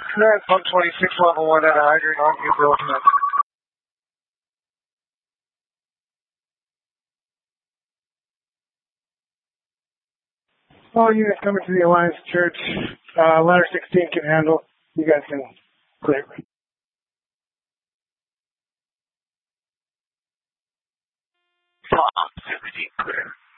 That's 126, level 1 at a hydrant on you, Bill. All units coming to the Alliance Church. Ladder 16 can handle. You guys can clear. 16 clear.